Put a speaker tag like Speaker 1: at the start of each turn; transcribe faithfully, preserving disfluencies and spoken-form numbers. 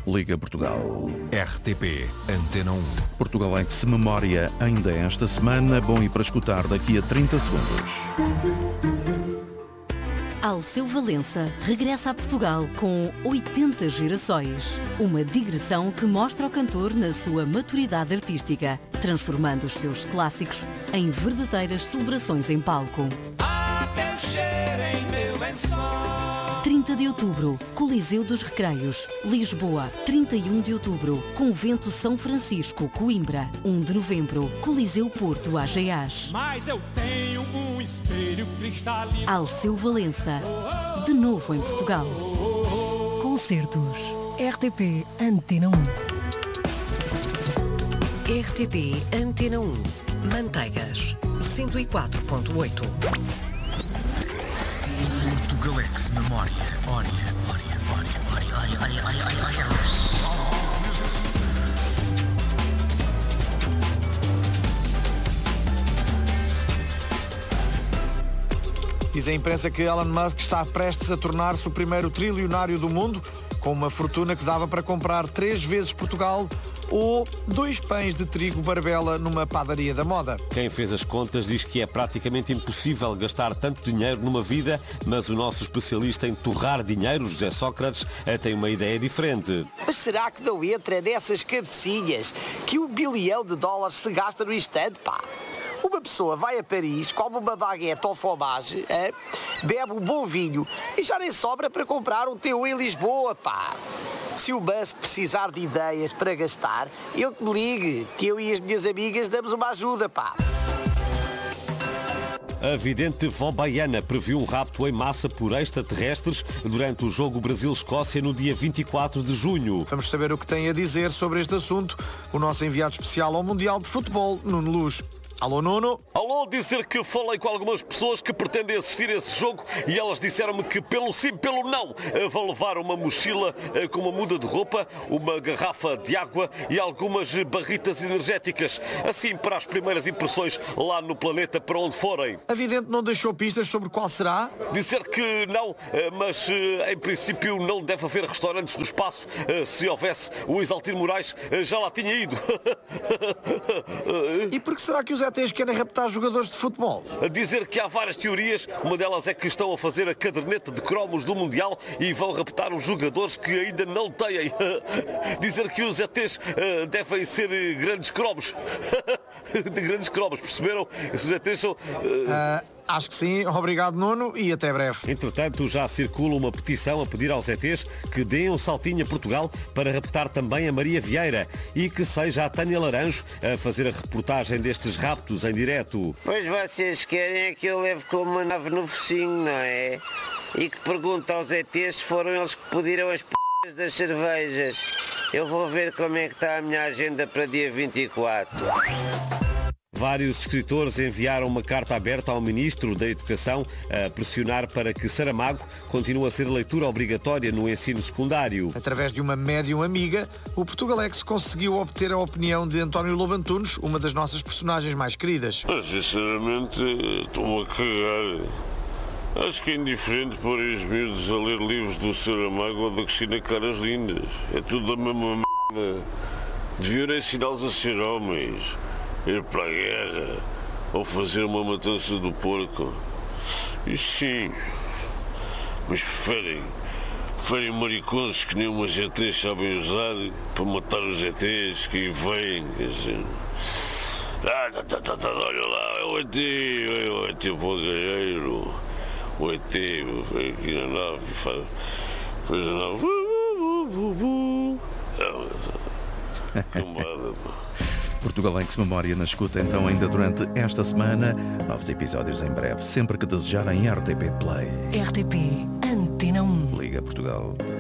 Speaker 1: Liga Portugal.
Speaker 2: R T P Antena um.
Speaker 1: Portugalense Memória ainda esta semana. Bom, e para escutar daqui a trinta segundos.
Speaker 3: Alceu Valença regressa a Portugal com oitenta gerações. Uma digressão que mostra o cantor na sua maturidade artística, transformando os seus clássicos em verdadeiras celebrações em palco.
Speaker 4: Até o cheiro em meu lençol.
Speaker 3: trinta de outubro, Coliseu dos Recreios, Lisboa. trinta e um de outubro, Convento São Francisco, Coimbra. um de novembro, Coliseu Porto, Ageás.
Speaker 4: Mas eu tenho um espelho cristalino.
Speaker 3: Alceu Valença, de novo em Portugal.
Speaker 5: Concertos. R T P Antena um.
Speaker 6: R T P Antena um. Manteigas, cento e quatro ponto oito.
Speaker 2: Portugalense Memória. Ória, ória, ória, ória, ória, ória, ória, ória, ória.
Speaker 7: Diz a imprensa que Elon Musk está prestes a tornar-se o primeiro trilionário do mundo, com uma fortuna que dava para comprar três vezes Portugal ou dois pães de trigo Barbela numa padaria da moda.
Speaker 8: Quem fez as contas diz que é praticamente impossível gastar tanto dinheiro numa vida, mas o nosso especialista em torrar dinheiro, José Sócrates, tem uma ideia diferente.
Speaker 9: Mas será que não entra nessas cabecinhas que um bilhão de dólares se gasta no instante, pá? Uma pessoa vai a Paris, come uma baguete ou fromage, hein? Bebe um bom vinho e já nem sobra para comprar um T um em Lisboa, pá. Se o Musk precisar de ideias para gastar, ele que me ligue, que eu e as minhas amigas damos uma ajuda, pá.
Speaker 8: A vidente Vó Baiana previu um rapto em massa por extraterrestres durante o jogo Brasil-Escócia no dia vinte e quatro de junho.
Speaker 7: Vamos saber o que tem a dizer sobre este assunto o nosso enviado especial ao Mundial de Futebol, Nuno Luz. Alô, Nuno?
Speaker 10: Alô, dizer que falei com algumas pessoas que pretendem assistir a esse jogo e elas disseram-me que pelo sim, pelo não, vão levar uma mochila com uma muda de roupa, uma garrafa de água e algumas barritas energéticas, assim para as primeiras impressões lá no planeta para onde forem.
Speaker 7: A vidente não deixou pistas sobre qual será?
Speaker 10: Dizer que não, mas em princípio não deve haver restaurantes no espaço. Se houvesse, o Isaltino Moraes já lá tinha ido.
Speaker 7: E por que será que os E Tês querem raptar jogadores de futebol?
Speaker 10: A dizer que há várias teorias, uma delas é que estão a fazer a caderneta de cromos do Mundial e vão raptar os jogadores que ainda não têm. Dizer que os E Tês uh, devem ser grandes cromos. De grandes cromos, perceberam? Esses E Tês são... Uh...
Speaker 7: Uh... Acho que sim. Obrigado, Nuno, e até breve.
Speaker 8: Entretanto, já circula uma petição a pedir aos E Tês que deem um saltinho a Portugal para raptar também a Maria Vieira e que seja a Tânia Laranjo a fazer a reportagem destes raptos em direto.
Speaker 11: Pois vocês querem é que eu leve com uma nave no focinho, não é? E que pergunte aos E Tês se foram eles que pediram as p*** das cervejas. Eu vou ver como é que está a minha agenda para dia vinte e quatro.
Speaker 8: Vários escritores enviaram uma carta aberta ao Ministro da Educação a pressionar para que Saramago continue a ser leitura obrigatória no ensino secundário.
Speaker 7: Através de uma médium amiga, o Portugalex conseguiu obter a opinião de António Lobo Antunes, uma das nossas personagens mais queridas.
Speaker 12: Mas, sinceramente, estou-me a cagar. Acho que é indiferente pôr os miúdos a ler livros do Saramago ou da Cristina Caras Lindas. É tudo a mesma merda. Deviam ensiná-los a ser homens. Ir para a guerra ou fazer uma matança do porco. Isso sim. Mas preferem, preferem maricones que nem umas G Tês sabem usar para matar os G Tês que aí vêm. Assim. Ah, tá, tá, tá, tá, olha lá, é o E T, é o E T pagareiro. O E T vem aqui na nave e faz, faz a nave. Cambada, pá.
Speaker 1: Portugalense Memória na escuta, então, ainda durante esta semana. Novos episódios em breve, sempre que desejarem. R T P Play.
Speaker 5: R T P Antena um.
Speaker 1: Liga Portugal.